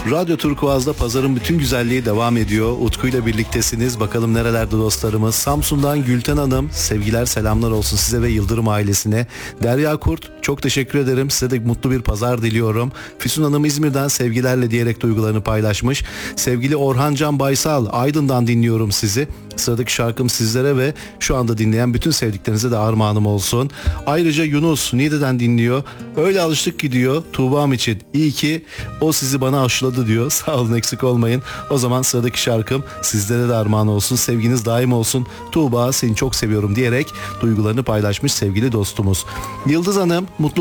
Radyo Turkuaz'da pazarın bütün güzelliği devam ediyor. Utku ile birliktesiniz. Bakalım nerelerde dostlarımız. Samsun'dan Gülten Hanım, sevgiler selamlar olsun size ve Yıldırım ailesine. Derya Kurt, çok teşekkür ederim. Size de mutlu bir pazar diliyorum. Füsun Hanım İzmir'den sevgilerle diyerek duygularını paylaşmış. Sevgili Orhan Can Baysal, Aydın'dan dinliyorum sizi. Sıradaki şarkım sizlere ve şu anda dinleyen bütün sevdiklerinize de armağanım olsun. Ayrıca Yunus Niğde'den dinliyor. Öyle alıştık ki diyor Tuğba'm için. İyi ki o sizi bana aşıladı diyor. Sağ olun, eksik olmayın. O zaman sıradaki şarkım sizlere de armağan olsun. Sevginiz daim olsun. Tuğba seni çok seviyorum diyerek duygularını paylaşmış sevgili dostumuz. Yıldız Hanım mutlu